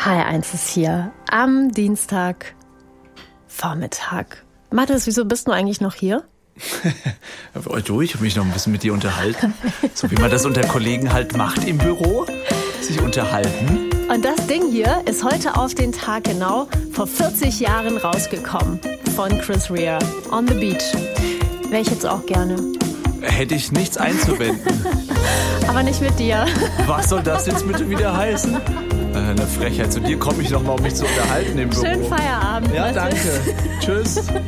HR1 ist hier am Dienstagvormittag. Mathis, wieso bist du eigentlich noch hier? Du, ich habe mich noch ein bisschen mit dir unterhalten. So wie man das unter Kollegen halt macht im Büro. Sich unterhalten. Und das Ding hier ist heute auf den Tag genau vor 40 Jahren rausgekommen. Von Chris Rea. On the Beach. Wäre ich jetzt auch gerne. Hätte ich nichts einzuwenden. Aber nicht mit dir. Was soll das jetzt bitte wieder heißen? Eine Frechheit. Zu dir komme ich noch mal, um mich zu unterhalten im Büro. Schönen Feierabend. Ja, danke. Tschüss.